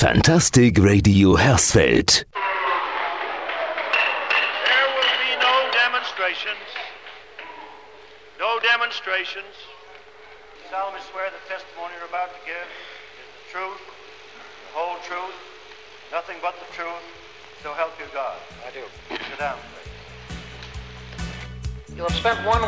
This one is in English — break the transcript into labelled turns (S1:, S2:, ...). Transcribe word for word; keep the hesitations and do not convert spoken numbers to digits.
S1: Fantastic Radio Hersfeld.
S2: There will be no demonstrations. No demonstrations. You solemnly swear the testimony you're about to give is the truth, the whole truth, nothing but the truth, so help you God.
S3: I do.
S2: Sit down, please.
S3: You have spent one